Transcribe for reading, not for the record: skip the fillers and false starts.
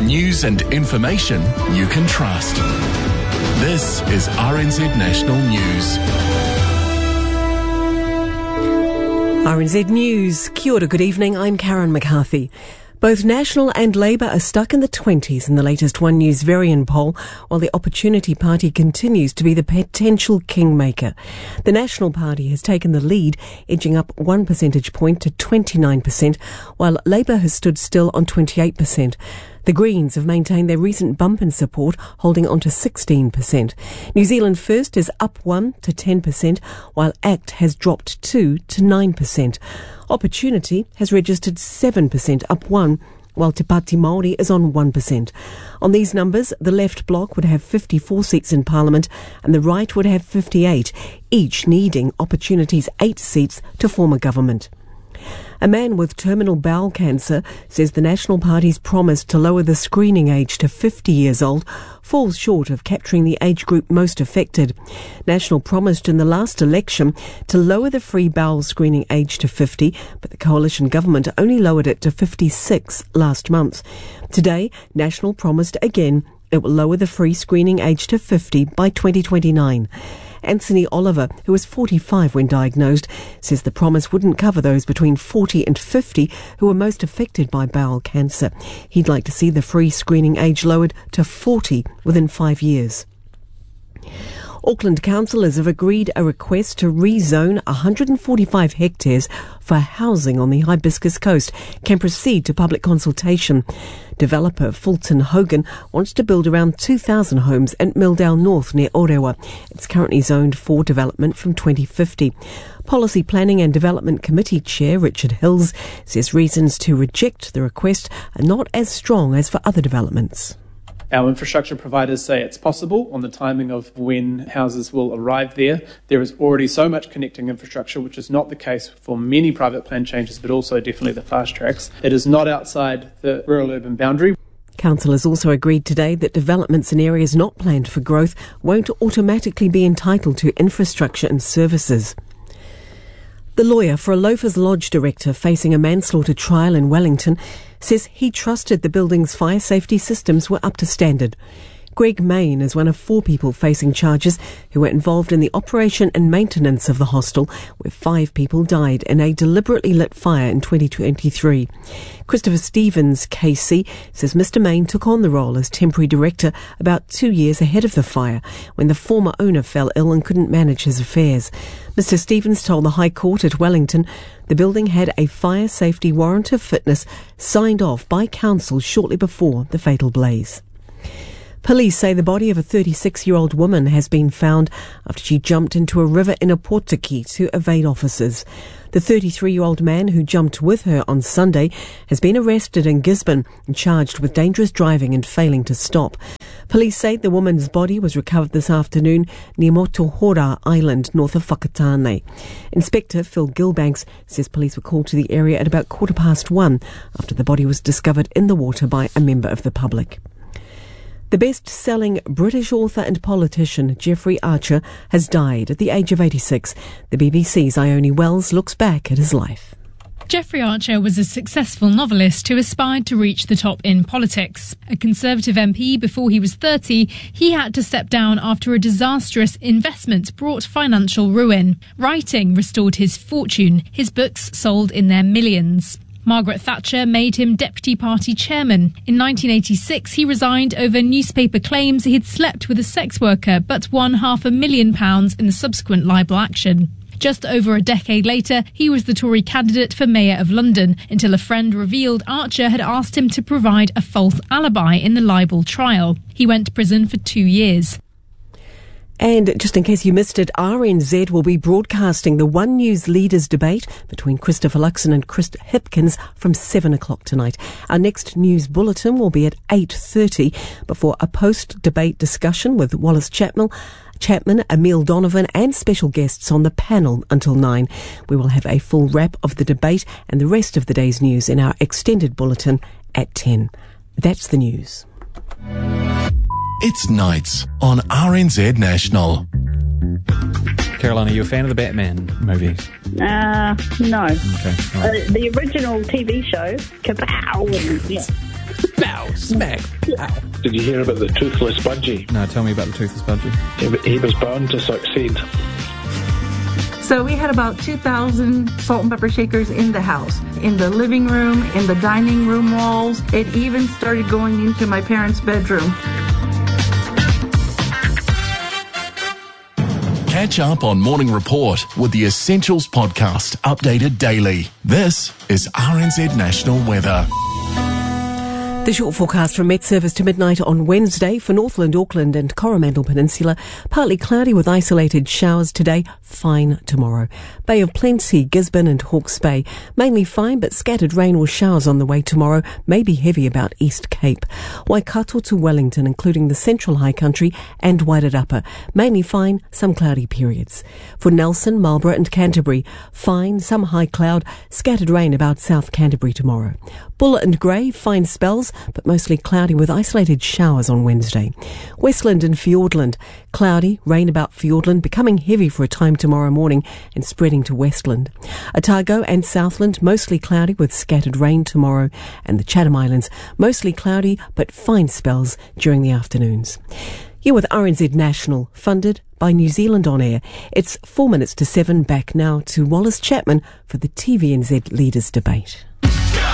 News and information you can trust. This is RNZ National News. RNZ News. Kia ora, good evening. I'm Karen McCarthy. Both National and Labour are stuck in the 20s in the latest One News Varian poll, while the Opportunity Party continues to be the potential kingmaker. The National Party has taken the lead, edging up 1 percentage point to 29%, while Labour has stood still on 28%. The Greens have maintained their recent bump in support, holding on to 16%. New Zealand First is up 1 to 10%, while ACT has dropped 2 to 9%. Opportunity has registered 7%, up 1, while Te Pāti Māori is on 1%. On these numbers, the left bloc would have 54 seats in Parliament and the right would have 58, each needing Opportunity's 8 seats to form a government. A man with terminal bowel cancer says the National Party's promise to lower the screening age to 50 years old falls short of capturing the age group most affected. National promised in the last election to lower the free bowel screening age to 50, but the coalition government only lowered it to 56 last month. Today, National promised again it will lower the free screening age to 50 by 2029. Anthony Oliver, who was 45 when diagnosed, says the promise wouldn't cover those between 40 and 50 who were most affected by bowel cancer. He'd like to see the free screening age lowered to 40 within 5 years. Auckland councillors have agreed a request to rezone 145 hectares for housing on the Hibiscus Coast can proceed to public consultation. Developer Fulton Hogan wants to build around 2,000 homes at Milldale North near Orewa. It's currently zoned for development from 2050. Policy Planning and Development Committee Chair Richard Hills says reasons to reject the request are not as strong as for other developments. Our infrastructure providers say it's possible on the timing of when houses will arrive there. There is already so much connecting infrastructure, which is not the case for many private plan changes, but also definitely the fast tracks. It is not outside the rural-urban boundary. Councillors also agreed today that developments in areas not planned for growth won't automatically be entitled to infrastructure and services. The lawyer for a Loafers Lodge director facing a manslaughter trial in Wellington says he trusted the building's fire safety systems were up to standard. Greg Main is one of 4 people facing charges who were involved in the operation and maintenance of the hostel, where 5 people died in a deliberately lit fire in 2023. Christopher Stevens, KC, says Mr. Main took on the role as temporary director about 2 years ahead of the fire, when the former owner fell ill and couldn't manage his affairs. Mr. Stevens told the High Court at Wellington the building had a fire safety warrant of fitness signed off by council shortly before the fatal blaze. Police say the body of a 36-year-old woman has been found after she jumped into a river in Opotiki to evade officers. The 33-year-old man who jumped with her on Sunday has been arrested in Gisborne and charged with dangerous driving and failing to stop. Police say the woman's body was recovered this afternoon near Motohora Island, north of Whakatane. Inspector Phil Gilbanks says police were called to the area at about 1:15 after the body was discovered in the water by a member of the public. The best-selling British author and politician Jeffrey Archer has died at the age of 86. The BBC's Ione Wells looks back at his life. Jeffrey Archer was a successful novelist who aspired to reach the top in politics. A Conservative MP before he was 30, he had to step down after a disastrous investment brought financial ruin. Writing restored his fortune. His books sold in their millions. Margaret Thatcher made him Deputy Party Chairman. In 1986, he resigned over newspaper claims he had slept with a sex worker but won £500,000 in the subsequent libel action. Just over a decade later, he was the Tory candidate for Mayor of London until a friend revealed Archer had asked him to provide a false alibi in the libel trial. He went to prison for 2 years. And just in case you missed it, RNZ will be broadcasting the One News Leaders debate between Christopher Luxon and Chris Hipkins from 7 o'clock tonight. Our next news bulletin will be at 8:30 before a post-debate discussion with Wallace Chapman, Emile Donovan and special guests on the panel until 9. We will have a full wrap of the debate and the rest of the day's news in our extended bulletin at 10. That's the news. It's Nights on RNZ National. Caroline, are you a fan of the Batman movies? No. Okay. Right. The original TV show, Kapow! Yeah. Pow! Smack! Pow! Did you hear about the toothless budgie? No, tell me about the toothless budgie. He was bound to succeed. So we had about 2,000 salt and pepper shakers in the house, in the living room, in the dining room walls. It even started going into my parents' bedroom. Catch up on Morning Report with the Essentials podcast, updated daily. This is RNZ National Weather. The short forecast from Met Service to midnight on Wednesday for Northland, Auckland and Coromandel Peninsula. Partly cloudy with isolated showers today, fine tomorrow. Bay of Plenty, Gisborne and Hawke's Bay. Mainly fine but scattered rain or showers on the way tomorrow, maybe heavy about East Cape. Waikato to Wellington, including the Central High Country and Wairarapa. Mainly fine, some cloudy periods. For Nelson, Marlborough and Canterbury, fine, some high cloud, scattered rain about South Canterbury tomorrow. Buller and Grey, fine spells, but mostly cloudy with isolated showers on Wednesday. Westland and Fiordland, cloudy, rain about Fiordland, becoming heavy for a time tomorrow morning and spreading to Westland. Otago and Southland, mostly cloudy with scattered rain tomorrow, and the Chatham Islands, mostly cloudy but fine spells during the afternoons. You're with RNZ National, funded by New Zealand On Air. It's 4 minutes to 7, back now to Wallace Chapman for the TVNZ Leaders Debate.